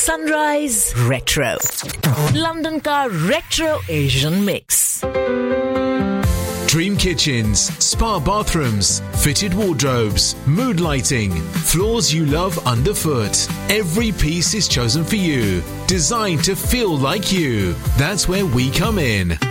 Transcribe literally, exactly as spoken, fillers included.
Sunrise Retro, London का Retro Asian Mix. Dream kitchens, spa bathrooms, fitted wardrobes, mood lighting, floors you love underfoot. Every piece is chosen for you, designed to feel like you. That's where we come in.